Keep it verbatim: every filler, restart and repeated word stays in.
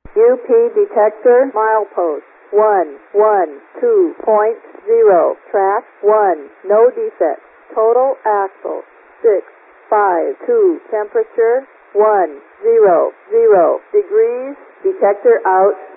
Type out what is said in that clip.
U P detector milepost one one two point zero. Track one. No defects. Total axle six five two. Temperature one zero zero degrees. Detector out.